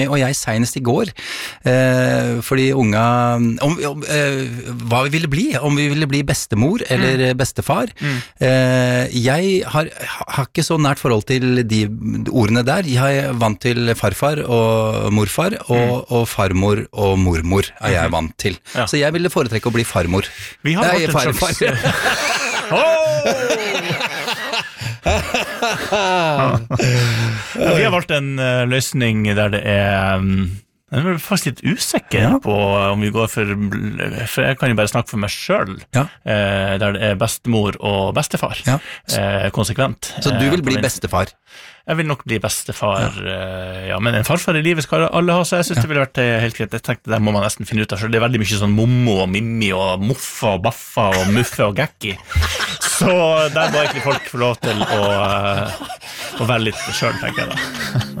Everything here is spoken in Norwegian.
og jeg senest I går, fordi unga, hva vi ville bli, om vi ville bli bestemor eller bestefar. Jeg har ikke så nært forhold til de ordene der. Jeg er vant til farfar og morfar, og farmor og mormor er jeg vant til. Ja. Så jeg ville foretrekke å bli farmor. Vi har fått en slags... Vi har valgt en løsning der det jeg er faktisk litt usikker på om vi går for jeg kan jo bare snakke for meg selv der det bestemor og bestefar konsekvent. Så du vil bli bestefar? Jeg vil nok bli bestefar, men en farfar I livet skal alle ha, så jeg synes det ville vært helt greit. Jeg tenkte, det må man nesten finne ut av selv. Det er veldig mye sånn mommo og mimmi og moffa og baffa og muffe og gekki. Så der må egentlig folk få lov til å være litt selv, tenker jeg da.